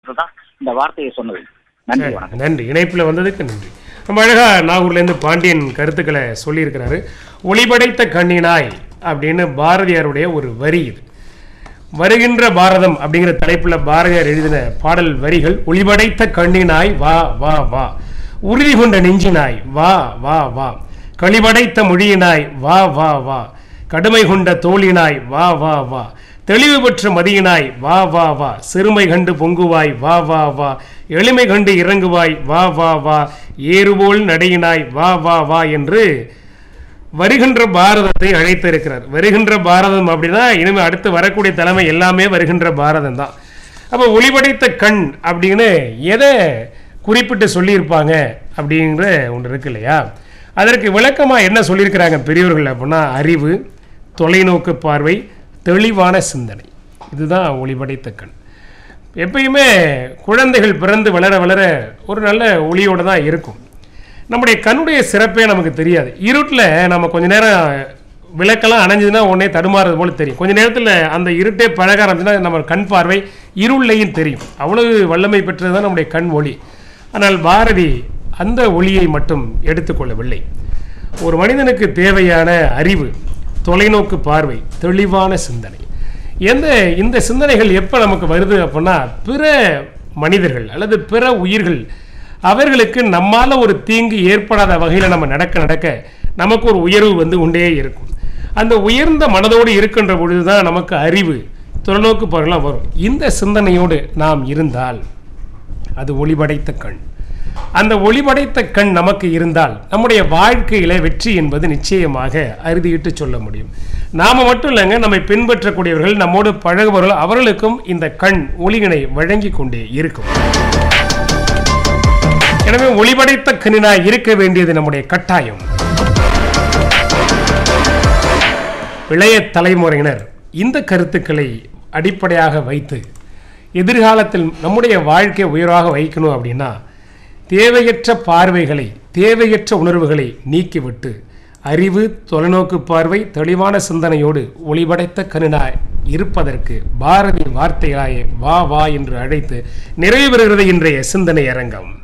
தான் இந்த வார்த்தையை சொன்னது. நன்றி, வணக்கம். நன்றி. இணைப்பில் வந்ததுக்கு நன்றி. ரொம்ப அழகா நாகூர்லேருந்து பாண்டியன் கருத்துக்களை சொல்லியிருக்கிறாரு. ஒளிபடைத்த கண்ணினாய் அப்படின்னு பாரதியாருடைய ஒரு வரி இது. வருகின்ற பாரதம் அப்படிங்கிற தலைப்பில் பாரதியார் எழுதின பாடல் வரிகள். ஒளிபடைத்த கண்ணினாய் வா வா வா, உறுதி கொண்ட நெஞ்சினாய் வா வா வா, களிபடைத்த மொழியினாய் வா வா வா, கடுமை கொண்ட தோளினாய் வா வா வா, தெளிவு பெற்ற மதியினாய் வா வா வா, சிறுமை கண்டு பொங்குவாய் வா வா வா, எளிமை கண்டு இறங்குவாய் வா வா வா, ஏறுபோல் நடையினாய் வா வா வா என்று வருகின்ற பாரதத்தை அழைத்து இருக்கிறார். வருகின்ற பாரதம் அப்படின்னா இனிமேல் அடுத்து வரக்கூடிய தலைமை எல்லாமே வருகின்ற பாரதம் தான். அப்போ ஒளிபடைத்த கண் அப்படின்னு எதை குறிப்பிட்டு சொல்லியிருப்பாங்க அப்படிங்கிற ஒன்று இருக்கு இல்லையா? அதற்கு விளக்கமாக என்ன சொல்லியிருக்கிறாங்க பெரியவர்கள் அப்படின்னா, அறிவு, தொலைநோக்கு பார்வை, தெளிவான சிந்தனை. இதுதான் ஒளிபடைத்த கண். எப்பயுமே குழந்தைகள் பிறந்து வளர வளர ஒரு நல்ல ஒளியோடு தான் இருக்கும். நம்முடைய கண்ணுடைய சிறப்பே நமக்கு தெரியாது. இருட்டில் நம்ம கொஞ்ச நேரம் விளக்கெல்லாம் அணைஞ்சதுன்னா உடனே தடுமாறது போல தெரியும். கொஞ்ச நேரத்தில் அந்த இருட்டே பழக ஆரம்பிச்சுன்னா நம்ம கண் பார்வை இருளையும் தெரியும். அவ்வளவு வல்லமை பெற்றது தான் நம்முடைய கண் ஒளி. ஆனால் பாரதி அந்த ஒளியை மட்டும் எடுத்துக்கொள்ளவில்லை. ஒரு மனிதனுக்கு தேவையான அறிவு, தொலைநோக்கு பார்வை, தெளிவான சிந்தனை. இந்த சிந்தனைகள் எப்போ நமக்கு வருது அப்படின்னா, பிற மனிதர்கள் அல்லது பிற உயிர்கள் அவர்களுக்கு நம்மால் ஒரு தீங்கு ஏற்படாத வகையில் நம்ம நடக்க நடக்க நமக்கு ஒரு உயர்வு வந்து கொண்டே இருக்கும். அந்த உயர்ந்த மனதோடு இருக்கின்ற பொழுது தான் நமக்கு அறிவு, தொலைநோக்கு பார்வைலாம் வரும். இந்த சிந்தனையோடு நாம் இருந்தால் அது ஒளிபடைத்த கண். அந்த ஒளிபடைத்த கண் நமக்கு இருந்தால் நம்முடைய வாழ்க்கையில வெற்றி என்பது நிச்சயமாக அறுதியிட்டு சொல்ல முடியும். நாம மட்டும் இல்லைங்க, நம்மை பின்பற்றக்கூடியவர்கள், நம்மோடு பழகுபவர்கள், அவர்களுக்கும் இந்த கண் ஒளியினை வழங்கி கொண்டே இருக்கும். எனவே ஒளிபடைத்த கண்ணினாய் இருக்க வேண்டியது நம்முடைய கட்டாயம். இளைய தலைமுறையினர் இந்த கருத்துக்களை அடிப்படையாக வைத்து எதிர்காலத்தில் நம்முடைய வாழ்க்கை உயர்வாக வைக்கணும் அப்படின்னா, தேவையற்ற பார்வைகளை, தேவையற்ற உணர்வுகளை நீக்கிவிட்டு அறிவு, தொலைநோக்கு பார்வை, தெளிவான சிந்தனையோடு ஒளிபடைத்த கண்ணினாய் இருப்பதற்கு பாரதி வார்த்தைகளாயே வா வா என்று அழைத்து நிறைவு பெறுகிறது இன்றைய சிந்தனை அரங்கம்.